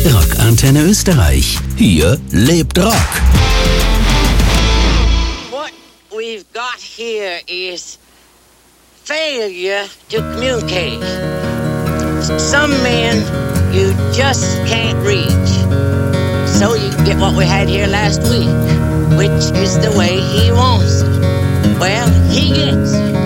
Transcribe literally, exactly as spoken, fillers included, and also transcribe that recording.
Rock Antenne Österreich. Hier lebt Rock. What we've got here is failure to communicate. Some men you just can't reach. So you get what we had here last week, which is the way he wants it. Well, he gets it.